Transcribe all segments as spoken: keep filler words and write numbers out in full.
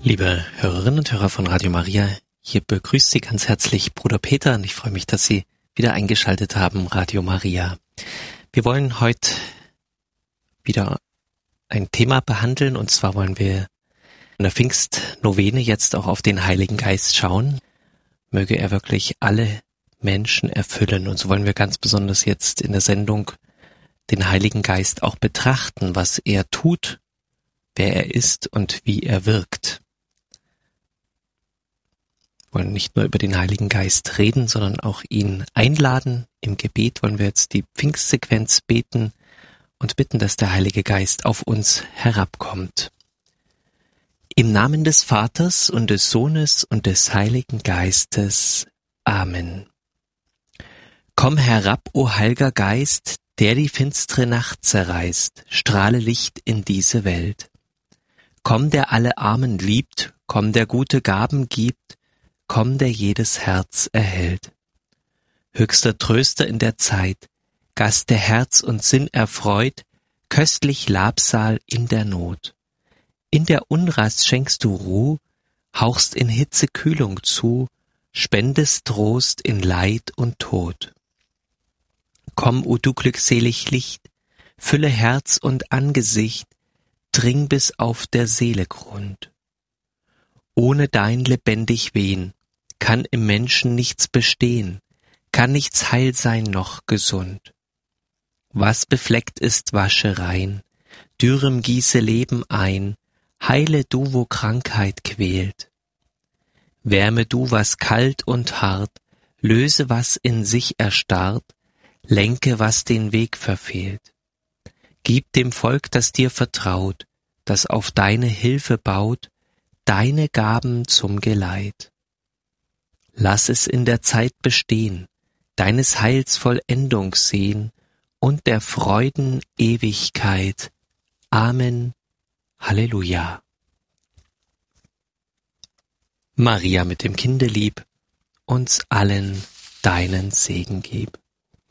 Liebe Hörerinnen und Hörer von Radio Maria, hier begrüßt Sie ganz herzlich Bruder Peter und ich freue mich, dass Sie wieder eingeschaltet haben, Radio Maria. Wir wollen heute wieder ein Thema behandeln und zwar wollen wir in der Pfingstnovene jetzt auch auf den Heiligen Geist schauen. Möge er wirklich alle Menschen erfüllen und so wollen wir ganz besonders jetzt in der Sendung den Heiligen Geist auch betrachten, was er tut, wer er ist und wie er wirkt. Wir wollen nicht nur über den Heiligen Geist reden, sondern auch ihn einladen. Im Gebet wollen wir jetzt die Pfingstsequenz beten und bitten, dass der Heilige Geist auf uns herabkommt. Im Namen des Vaters und des Sohnes und des Heiligen Geistes. Amen. Komm herab, o Heiliger Geist, der die finstere Nacht zerreißt, strahle Licht in diese Welt. Komm, der alle Armen liebt, komm, der gute Gaben gibt, komm, der jedes Herz erhält. Höchster Tröster in der Zeit, Gast, der Herz und Sinn erfreut, köstlich Labsal in der Not. In der Unrast schenkst du Ruh, hauchst in Hitze Kühlung zu, spendest Trost in Leid und Tod. Komm, o du glückselig Licht, fülle Herz und Angesicht, dring bis auf der Seele Grund. Ohne dein lebendig Wehen kann im Menschen nichts bestehen, kann nichts heil sein noch gesund. Was befleckt ist, wasche rein, Dürrem gieße Leben ein, heile du, wo Krankheit quält. Wärme du, was kalt und hart, löse, was in sich erstarrt, lenke, was den Weg verfehlt. Gib dem Volk, das dir vertraut, das auf deine Hilfe baut, deine Gaben zum Geleit. Lass es in der Zeit bestehen, deines Heils Vollendung sehen und der Freuden Ewigkeit. Amen. Halleluja. Maria mit dem Kinde lieb, uns allen deinen Segen gib.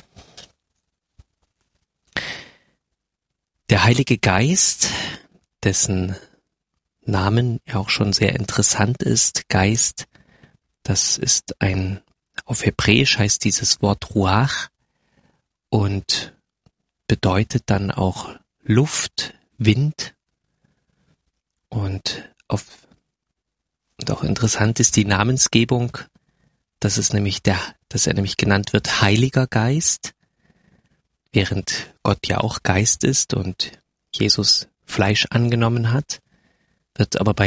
Der Heilige Geist, dessen Namen ja auch schon sehr interessant ist, Geist, das ist ein, auf Hebräisch heißt dieses Wort Ruach und bedeutet dann auch Luft, Wind und, auf, und auch interessant ist die Namensgebung, dass es nämlich der, dass er nämlich genannt wird Heiliger Geist, während Gott ja auch Geist ist und Jesus Fleisch angenommen hat, wird aber bei